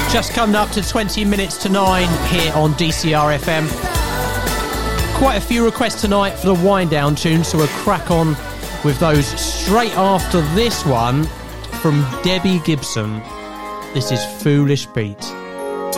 Just coming up to 20 minutes to 9 here on DCR FM. Quite a few requests tonight for the wind down tune, so we'll crack on with those straight after this one from Debbie Gibson. This is Foolish Beat.